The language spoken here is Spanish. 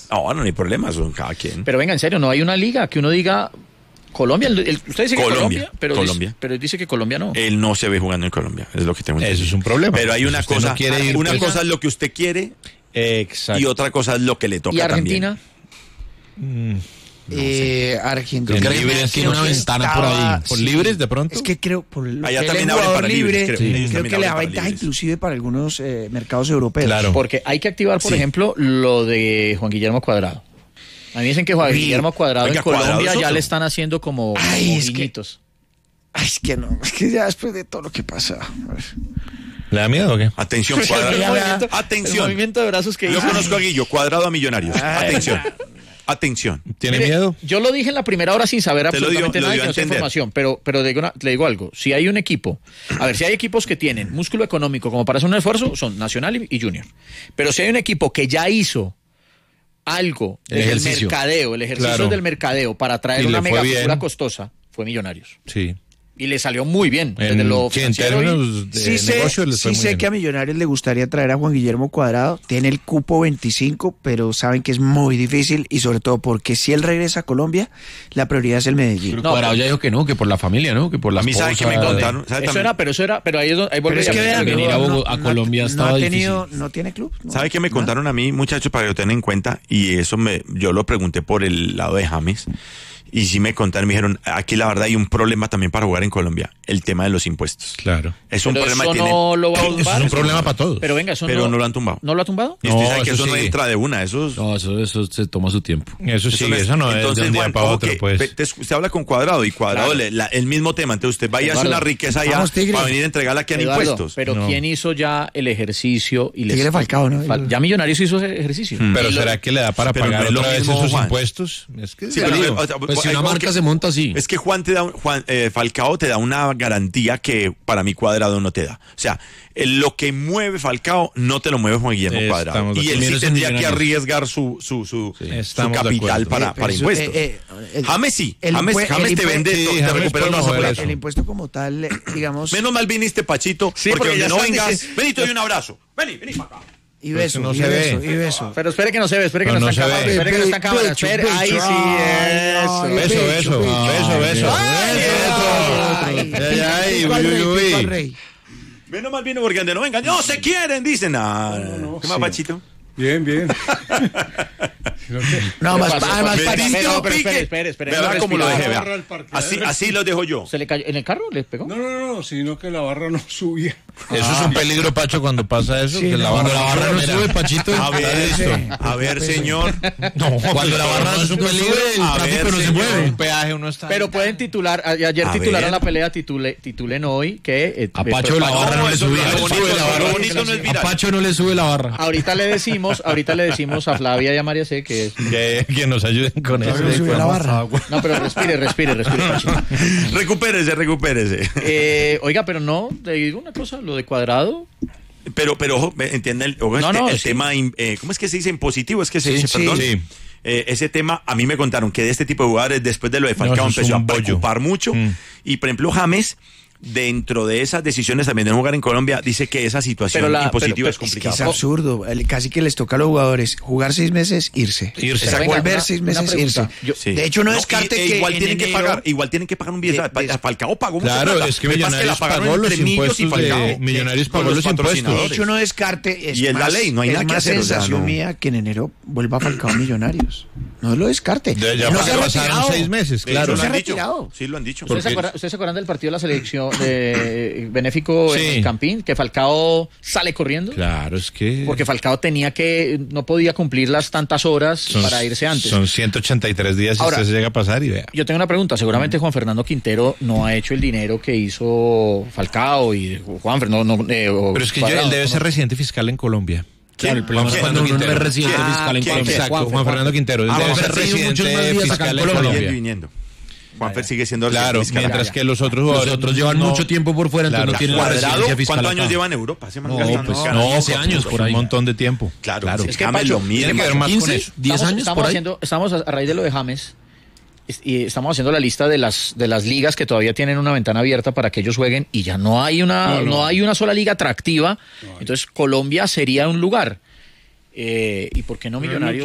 No hay problema, son cada quien. Pero venga, en serio, no hay una liga que uno diga Colombia. Usted dice que Colombia, Colombia. Pero dice que Colombia no. Él no se ve jugando en Colombia, es lo que tengo entendido. Eso es un problema. Pero hay una cosa, no cosa es lo que usted quiere. Exacto. Y otra cosa es lo que le toca. ¿Y Argentina? También. Argentina. Creo que Libres tiene una ventana por ahí. ¿Por Libres de pronto? Es que creo por lo Allá que también el abren jugador para Libres, creo que le da ventaja inclusive para algunos mercados europeos. Claro. Porque hay que activar, por ejemplo, lo de Juan Guillermo Cuadrado. A mí dicen que Juan Guillermo Cuadrado en Colombia ya le están haciendo como guiñitos. Es que ya después de todo lo que pasa. ¿Le da miedo o qué? Atención, Cuadrado. Atención. El movimiento de brazos que Yo hizo. conozco a Guillo, Cuadrado a Millonarios. Atención. ¿Tiene Mire, miedo? Yo lo dije en la primera hora sin saber Te lo absolutamente dio nada a de esa entender. información, pero le digo algo. Si hay un equipo, si hay equipos que tienen músculo económico como para hacer un esfuerzo, son Nacional y Junior. Pero si hay un equipo que ya hizo algo El del ejercicio. mercadeo, el ejercicio Claro. del mercadeo para traer Y una le fue mega figura bien. costosa, fue Millonarios. Sí. Y le salió muy bien. Desde En lo sí, en financiero términos de Sí sé, negocio les fue muy bien. que a Millonarios le gustaría traer a Juan Guillermo Cuadrado. Tiene el cupo 25, pero saben que es muy difícil y sobre todo porque si él regresa a Colombia, la prioridad es el Medellín. Pero Cuadrado ya dijo que no, que por la familia, ¿no? Que por la A mí sabe que me esposa, contaron. ¿Sabe, Eso era, pero ahí Pero volvería es que vean, venir a Colombia estaba no tiene club. ¿Sabe qué me contaron a mí, muchachos, para que lo tengan en cuenta? Y eso yo lo pregunté por el lado de James. Y sí me contaron, me dijeron, aquí la verdad hay un problema también para jugar en Colombia, el tema de los impuestos. Claro. Es un Pero problema eso que tienen. no lo va a Eso tumbar. es un problema para todos. Pero venga, eso Pero no lo han tumbado. ¿No lo ha tumbado? Y usted No, sabe que eso eso no sigue. entra de una, eso es... No, eso se toma su tiempo. Eso sí, eso no es Entonces, de un día Juan, para ojo otro, que pues. usted habla con Cuadrado y Cuadrado el mismo tema. Entonces usted vaya a hacer Eduardo, una riqueza allá vamos, Tigre. para venir a entregarla aquí en Eduardo, impuestos. pero No. ¿quién hizo ya el ejercicio? Y Tigre Falcao, ¿no? Ya Millonarios hizo ese ejercicio. Pero Y lo- ¿será que le da para Pero pagar no es lo otra vez mismo, esos Juan. impuestos? Es que Sí, yo pero, digo, Pues si una Juan, marca se monta así. Es que Falcao te da una garantía que para mí Cuadrado no te da. O sea, lo que mueve Falcao no te lo mueve Juan Guillermo Cuadrado. Estamos de Y él acuerdo. sí tendría que Millonarios. arriesgar su Estamos de capital acuerdo. para impuestos. James sí. James te vende, sí, te James recupera puede una mover sola. eso. El impuesto como tal, digamos, Menos mal viniste, Pachito, Sí, porque porque donde ya no están vengas, diciendo- ven y te doy un abrazo. Vení para acá. y Pero beso, eso no y se beso, ve. y beso. Pero espere que no se ve, espere que No, no, no está en se cámara, ve. espere que no está en cámara, Becho, espere, becho, ahí sí, ay, eso. ay, Beso, beso, beso. Ay, uy, uy. Rey. Menos mal vino porque donde no vengan, no se quieren, dicen. No. ¿Qué más, Pachito? Bien. No, más pasó? además, Me diste pero un pique. espere, Vea cómo lo dejé, La barra vea. del parqueadero. Así lo dejo yo. ¿Se le cayó en el carro? ¿Le pegó? No, sino que la barra no subía. Eso es un peligro, Pacho, cuando pasa eso. Sí, que la no, barra, Cuando la barra no mira. sube, Pachito. A ver, señor. No, Cuando la barra no es un peligro, el A tráfico ver, no se señor. mueve. un peaje uno está. Pero pueden titular, ayer A titularon ver. la pelea, titulen hoy que... A Pacho la barra no le eso sube. lo no le bonito, sube la lo barra. bonito no es A viral. Pacho no le sube la barra. Ahorita le decimos a Flavia y a María C que es... Que nos ayuden con eso. Todavía no subió la barra. No, pero respire, Pachito. Recupérese. Oiga, pero no, te digo una cosa, lo de Cuadrado... Pero ojo, entiende el sí. tema, ¿cómo es que se dice? Impositivo, es que se Sí, dice, sí. perdón. Sí. Ese tema, a mí me contaron que de este tipo de jugadores, después de lo de Falcao, No, eso es empezó a un bollo. preocupar mucho. Y, por ejemplo, James, dentro de esas decisiones también de no jugar en Colombia, dice que esa situación Pero impositiva pero- es Es que complicada. es absurdo. Casi que les toca a los jugadores jugar 6 meses, irse. Irse. O sea, Venga, volver una- 6 una meses, pregunta. irse. Sí. De hecho, no descarte que igual en tienen que enero- pagar un billete. Falcao pagó mucha Claro, plata. es que Lo pasa Millonarios la pagaron pagó los entre Millos y impuestos de Falcao. Millonarios Con pagó los impuestos. De patrocinadores. hecho, no descarte. Y es la ley, no hay nada que más hacer, o sea, sensación no. mía que en enero vuelva Falcao a Millonarios. No lo descarte. Ya no se ha pasaron retirado. 6 meses, De claro. hecho, No se ha lo han dicho. retirado. Sí, lo han dicho. ¿Ustedes se acuerdan del partido de la selección de Benéfico Sí. en el Campín? Que Falcao sale corriendo. Claro, es que... Porque Falcao no podía cumplir las tantas horas son- para irse antes. Son 183 días y Ahora, usted se llega a pasar y vea. Yo tengo una pregunta. Seguramente Juan Fernando Quintero no ha hecho el dinero que hizo Falcao y Juan Fernando. Pero es que él debe ser residente fiscal en Colombia. Claro, el problema es cuando uno no es residente fiscal en Colombia. Exacto, Juan Fernando Quintero. Él debe ser muchos más residente días acá en fiscal en Colombia. Colombia. Viniendo. Juanfer sigue siendo Claro, fiscal. mientras que los otros jugadores... Los otros llevan no- mucho tiempo por fuera, entonces Claro. no tienen la Cuadrado, residencia fiscal. ¿cuántos acá. años lleva en Europa? Ese man No, gasta- pues gana- no, 11 años por ahí. Un montón de tiempo. Claro, claro. es que James lo mismo. Tiene que ver más con 15, eso. 10 años por ahí. Estamos a raíz de lo de James. Y estamos haciendo la lista de las ligas que todavía tienen una ventana abierta para que ellos jueguen y ya no hay una sola liga atractiva. Entonces Colombia sería un lugar. ¿Y por qué no Millonarios?